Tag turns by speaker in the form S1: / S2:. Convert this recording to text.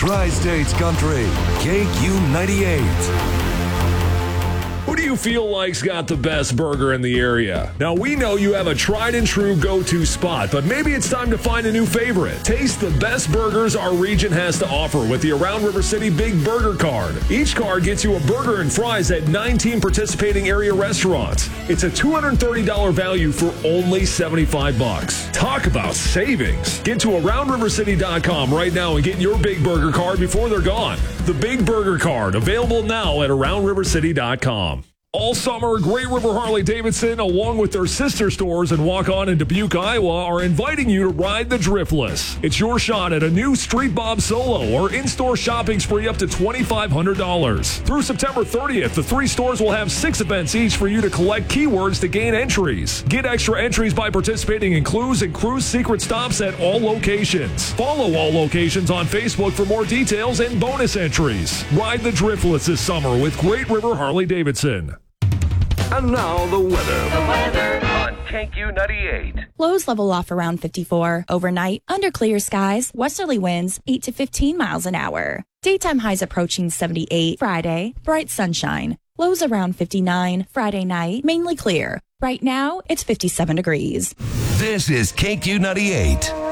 S1: Tri-States Country, KQ98.
S2: Who do you feel like's got the best burger in the area? Now, we know you have a tried and true go-to spot, but maybe it's time to find a new favorite. Taste the best burgers our region has to offer with the Around River City Big Burger Card. Each card gets you a burger and fries at 19 participating area restaurants. It's a $230 value for only $75. Talk about savings. Get to AroundRiverCity.com right now and get your Big Burger Card before they're gone. The Big Burger Card, available now at AroundRiverCity.com. All summer, Great River Harley-Davidson, along with their sister stores in Waukon and Dubuque, Iowa, are inviting you to ride the Driftless. It's your shot at a new Street Bob Solo or in-store shopping spree up to $2,500. Through September 30th, the 3 stores will have 6 events each for you to collect keywords to gain entries. Get extra entries by participating in Clues and Cruise secret stops at all locations. Follow all locations on Facebook for more details and bonus entries. Ride the Driftless this summer with Great River Harley-Davidson.
S1: And now the weather.
S3: On KQ98.
S4: Lows level off around 54. Overnight, under clear skies, westerly winds 8 to 15 miles an hour. Daytime highs approaching 78. Friday, bright sunshine. Lows around 59. Friday night, mainly clear. Right now, it's 57 degrees.
S1: This is KQ98.